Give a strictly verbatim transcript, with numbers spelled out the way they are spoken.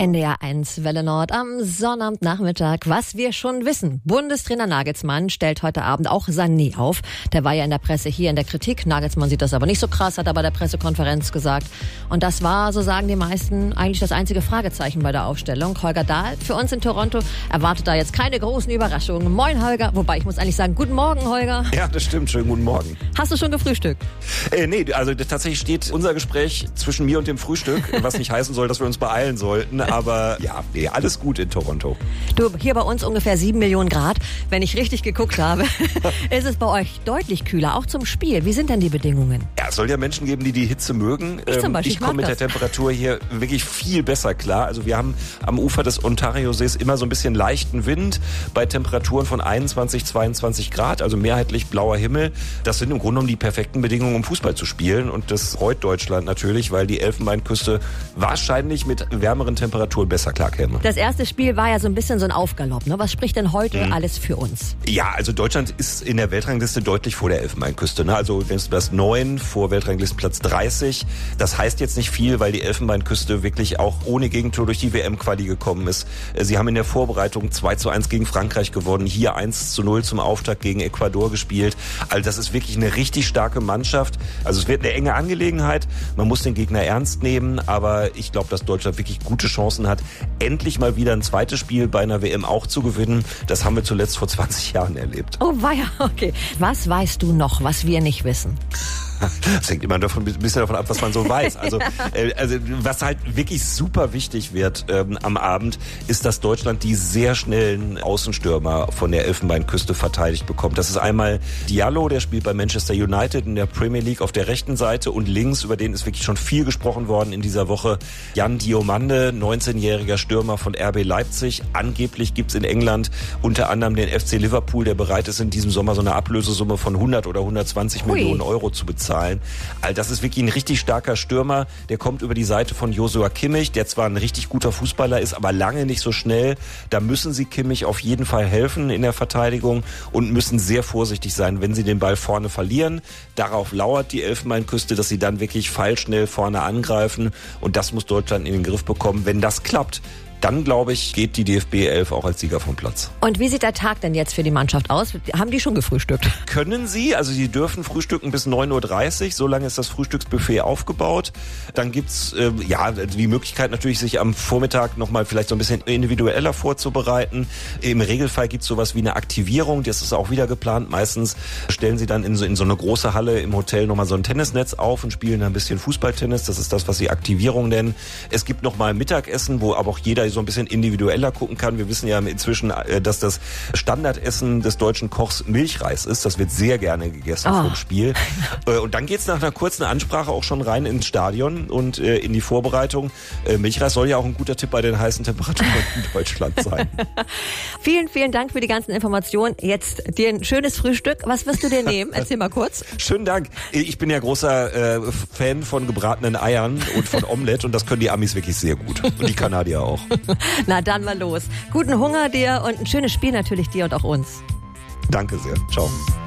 N D R eins Welle Nord am Sonnabendnachmittag. Was wir schon wissen. Bundestrainer Nagelsmann stellt heute Abend auch Sané auf. Der war ja in der Presse hier in der Kritik. Nagelsmann sieht das aber nicht so krass, hat er bei der Pressekonferenz gesagt. Und das war, so sagen die meisten, eigentlich das einzige Fragezeichen bei der Aufstellung. Holger Dahl für uns in Toronto erwartet da jetzt keine großen Überraschungen. Moin Holger, wobei ich muss eigentlich sagen, guten Morgen Holger. Ja, das stimmt. Schönen guten Morgen. Hast du schon gefrühstückt? Äh, nee, also tatsächlich steht unser Gespräch zwischen mir und dem Frühstück, was nicht heißen soll, dass wir uns beeilen sollten. Aber ja, nee, alles gut in Toronto. Du, hier bei uns ungefähr sieben Millionen Grad. Wenn ich richtig geguckt habe, ist es bei euch deutlich kühler, auch zum Spiel. Wie sind denn die Bedingungen? Ja, es soll ja Menschen geben, die die Hitze mögen. Ich zum Beispiel, ich komme mit das. der Temperatur hier wirklich viel besser klar. Also wir haben am Ufer des Ontariosees immer so ein bisschen leichten Wind bei Temperaturen von einundzwanzig, zweiundzwanzig Grad, also mehrheitlich blauer Himmel. Das sind im Grunde genommen die perfekten Bedingungen, um Fußball zu spielen. Und das freut Deutschland natürlich, weil die Elfenbeinküste wahrscheinlich mit wärmeren Temperaturen besser klarkäme. Das erste Spiel war ja so ein bisschen so ein Aufgalopp, ne? Was spricht denn heute mhm. alles für uns? Ja, also Deutschland ist in der Weltrangliste deutlich vor der Elfenbeinküste. Ne? Also wenn du das neun vor Weltranglistenplatz dreißig. Das heißt jetzt nicht viel, weil die Elfenbeinküste wirklich auch ohne Gegentor durch die W M-Quali gekommen ist. Sie haben in der Vorbereitung zwei zu eins gegen Frankreich gewonnen, hier eins zu null zum Auftakt gegen Ecuador gespielt. Also das ist wirklich eine richtig starke Mannschaft. Also es wird eine enge Angelegenheit. Man muss den Gegner ernst nehmen, aber ich glaube, dass Deutschland wirklich gute Chancen hat, endlich mal wieder ein zweites Spiel bei einer W M auch zu gewinnen. Das haben wir zuletzt vor zwanzig Jahren erlebt. Oh weia, okay. Was weißt du noch, was wir nicht wissen? Das hängt immer davon, ein bisschen davon ab, was man so weiß. Also, äh, also was halt wirklich super wichtig wird ähm, am Abend, ist, dass Deutschland die sehr schnellen Außenstürmer von der Elfenbeinküste verteidigt bekommt. Das ist einmal Diallo, der spielt bei Manchester United in der Premier League auf der rechten Seite, und links, über den ist wirklich schon viel gesprochen worden in dieser Woche, Jan Diomande, neunzehnjähriger Stürmer von R B Leipzig. Angeblich gibt's in England unter anderem den F C Liverpool, der bereit ist, in diesem Sommer so eine Ablösesumme von hundert oder hundertzwanzig Hui. Millionen Euro zu bezahlen. Also das ist wirklich ein richtig starker Stürmer. Der kommt über die Seite von Joshua Kimmich, der zwar ein richtig guter Fußballer ist, aber lange nicht so schnell. Da müssen sie Kimmich auf jeden Fall helfen in der Verteidigung und müssen sehr vorsichtig sein, wenn sie den Ball vorne verlieren. Darauf lauert die Elfenbeinküste, dass sie dann wirklich pfeilschnell vorne angreifen. Und das muss Deutschland in den Griff bekommen. Wenn das klappt, dann, glaube ich, geht die D F B elf auch als Sieger vom Platz. Und wie sieht der Tag denn jetzt für die Mannschaft aus? Haben die schon gefrühstückt? Können sie. Also sie dürfen frühstücken bis neun Uhr dreißig. So lange ist das Frühstücksbuffet aufgebaut. Dann gibt's äh, ja die Möglichkeit natürlich, sich am Vormittag nochmal vielleicht so ein bisschen individueller vorzubereiten. Im Regelfall gibt's sowas wie eine Aktivierung. Das ist auch wieder geplant. Meistens stellen sie dann in so, in so eine große Halle im Hotel nochmal so ein Tennisnetz auf und spielen dann ein bisschen Fußballtennis. Das ist das, was sie Aktivierung nennen. Es gibt nochmal Mittagessen, wo aber auch jeder so ein bisschen individueller gucken kann. Wir wissen ja inzwischen, dass das Standardessen des deutschen Kochs Milchreis ist. Das wird sehr gerne gegessen oh. vom Spiel. Und dann geht's nach einer kurzen Ansprache auch schon rein ins Stadion und in die Vorbereitung. Milchreis soll ja auch ein guter Tipp bei den heißen Temperaturen in Deutschland sein. Vielen, vielen Dank für die ganzen Informationen. Jetzt dir ein schönes Frühstück. Was wirst du dir nehmen? Erzähl mal kurz. Schönen Dank. Ich bin ja großer äh, Fan von gebratenen Eiern und von Omelette, und das können die Amis wirklich sehr gut. Und die Kanadier auch. Na dann mal los. Guten Hunger dir und ein schönes Spiel natürlich dir und auch uns. Danke sehr. Ciao.